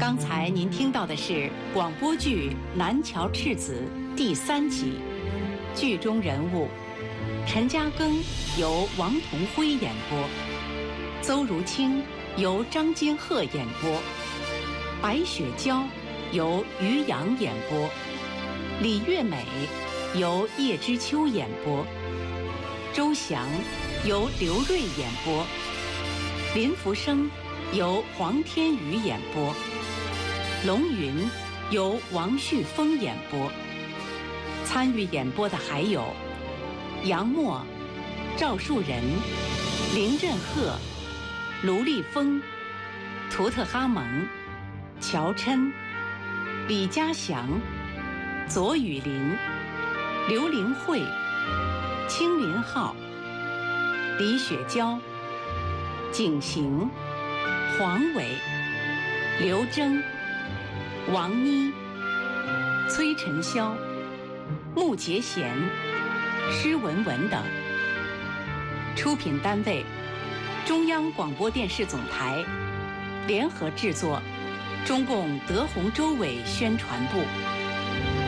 刚才您听到的是广播剧《南桥赤子》第3集，剧中人物陈嘉庚由王同辉演播，邹如清由张金鹤演播，白雪娇由于洋演播，李月美由叶知秋演播，周翔由刘瑞演播，林福生由黄天宇演播，龙云由王旭峰演播。参与演播的还有杨默、赵树人、林振赫、卢立峰、图特哈蒙、乔琛、李家祥、左雨林、刘玲慧、青林浩、李雪娇、景行、黄伟、刘铮、王妮、崔晨霄、穆杰贤、施文文等。出品单位：中央广播电视总台，联合制作：中共德宏州委宣传部。